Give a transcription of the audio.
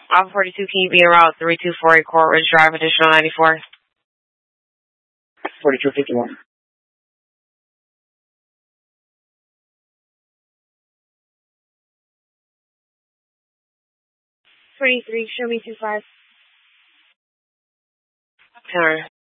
Alpha 42, can you be en route 3248 Court Ridge Drive, additional 94? 4251. 23, show me 25. Turn.